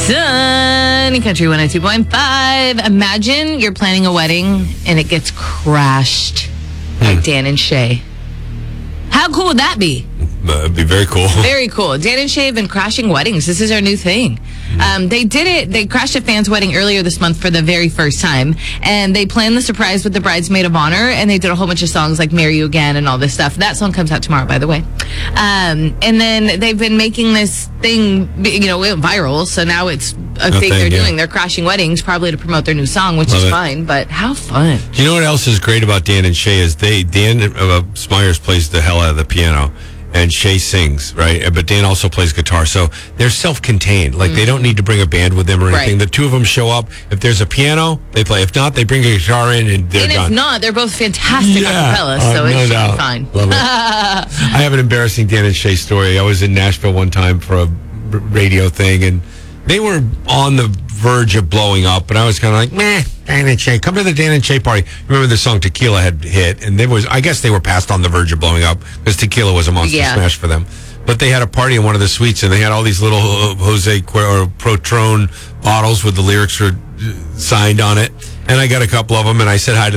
Sunny Country 102.5. Imagine you're planning a wedding and it gets crashed like Dan and Shay. How cool would that be? It'd be very cool. Very cool. Dan and Shay have been crashing weddings. This is our new thing. They did it. They crashed a fan's wedding earlier this month for the very first time. And they planned the surprise with the bridesmaid of honor. And they did a whole bunch of songs like Marry You Again and all this stuff. That song comes out tomorrow, by the way. And then they've been making this thing, went viral. So now it's a thing they're doing. They're crashing weddings probably to promote their new song, which is fine. But how fun. You know what else is great about Dan and Shay is Dan Smyers plays the hell out of the piano. And Shay sings, right? But Dan also plays guitar. So they're self-contained. Like, they don't need to bring a band with them or anything. The two of them show up. If there's a piano, they play. If not, they bring a guitar in and they're done. And if not, they're both fantastic acapellas, so it should be fine. Love it. I have an embarrassing Dan and Shay story. I was in Nashville one time for a radio thing, and they were on the verge of blowing up, and I was kind of like, meh, Dan and Shay, come to the Dan and Shay party. Remember the song Tequila had hit, and I guess they were past on the verge of blowing up because Tequila was a monster smash for them. But they had a party in one of the suites, and they had all these little Jose or Protron bottles with the lyrics signed on it, and I got a couple of them, and I said hi to